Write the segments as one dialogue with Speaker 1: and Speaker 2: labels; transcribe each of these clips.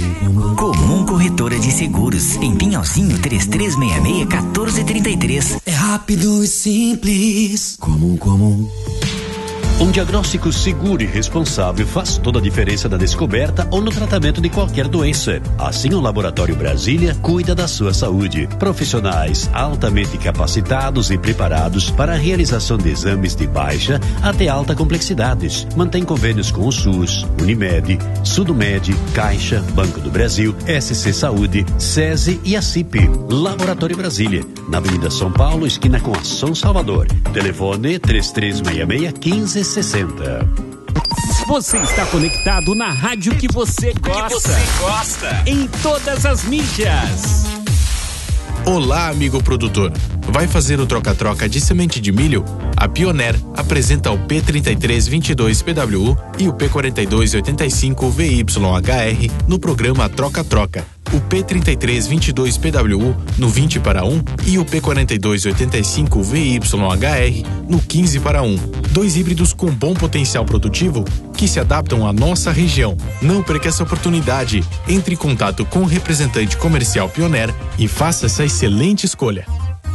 Speaker 1: Comum Corretora de Seguros, em Pinhalzinho, 3366-1433.
Speaker 2: É rápido e simples. Comum.
Speaker 3: Um diagnóstico seguro e responsável faz toda a diferença na descoberta ou no tratamento de qualquer doença. Assim, o Laboratório Brasília cuida da sua saúde. Profissionais altamente capacitados e preparados para a realização de exames de baixa até alta complexidade. Mantém convênios com o SUS, Unimed, Sudomed, Caixa, Banco do Brasil, SC Saúde, SESI e a CIP. Laboratório Brasília, na Avenida São Paulo, esquina com a São Salvador. Telefone 3366-1560.
Speaker 4: Você está conectado na rádio que você gosta. Em todas as mídias.
Speaker 5: Olá, amigo produtor. Vai fazer o troca-troca de semente de milho? A Pioneer apresenta o P3322PWU e o P4285VYHR no programa Troca-Troca. O P3322PWU no 20 para 1 e o P4285VYHR no 15 para 1. Dois híbridos com bom potencial produtivo que se adaptam à nossa região. Não perca essa oportunidade. Entre em contato com o representante comercial Pioneer e faça essa excelente escolha.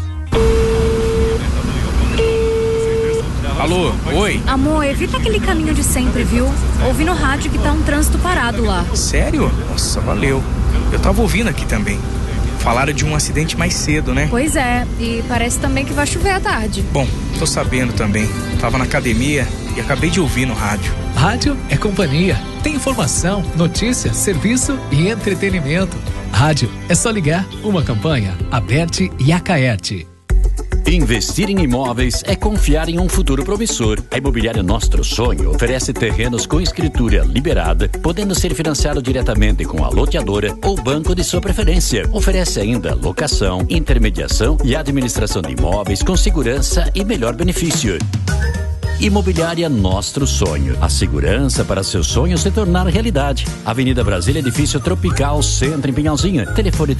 Speaker 6: Alô, oi?
Speaker 7: Amor, evita aquele caminho de sempre, viu? Ouvi no rádio que tá um trânsito parado lá.
Speaker 6: Sério? Nossa, valeu. Eu tava ouvindo aqui também. Falaram de um acidente mais cedo, né?
Speaker 7: Pois é, e parece também que vai chover à tarde.
Speaker 6: Bom, tô sabendo também. Tava na academia e acabei de ouvir no rádio.
Speaker 8: Rádio é companhia. Tem informação, notícia, serviço e entretenimento. Rádio é só ligar. Uma campanha, Aberte e Acaerte.
Speaker 3: Investir em imóveis é confiar em um futuro promissor. A Imobiliária Nostro Sonho oferece terrenos com escritura liberada, podendo ser financiado diretamente com a loteadora ou banco de sua preferência. Oferece ainda locação, intermediação e administração de imóveis com segurança e melhor benefício. Imobiliária Nostro Sonho. A segurança para seu sonho se tornar realidade. Avenida Brasília, Edifício Tropical, Centro em Pinhalzinho. Telefone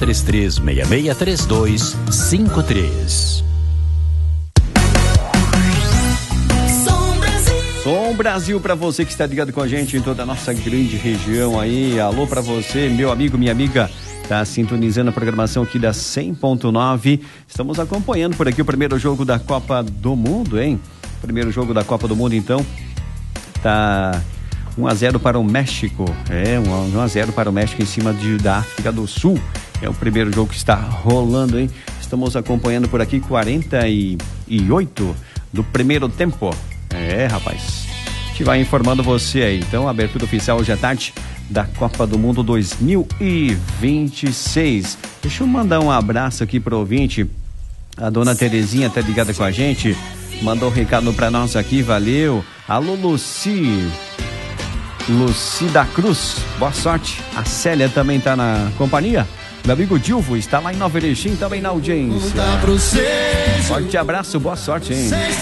Speaker 3: 3366-3253.
Speaker 9: Som Brasil para você que está ligado com a gente em toda a nossa grande região aí. Alô para você, meu amigo, minha amiga. Tá sintonizando a programação aqui da 100.9. Estamos acompanhando por aqui o primeiro jogo da Copa do Mundo, hein? Primeiro jogo da Copa do Mundo, então. Tá 1-0 para o México. 1-0 para o México em cima da África do Sul. É o primeiro jogo que está rolando, hein? Estamos acompanhando por aqui 48 do primeiro tempo. Rapaz, a gente vai informando você aí. Então, a abertura oficial hoje à tarde da Copa do Mundo 2026. Deixa eu mandar um abraço aqui pro ouvinte. A dona Terezinha tá ligada com a gente. Mandou um recado pra nós aqui, valeu. Alô, Luci da Cruz, boa sorte. A Célia também tá na companhia. Meu amigo Dilvo está lá em Nova Erechim, também na audiência. Forte abraço, boa sorte, hein?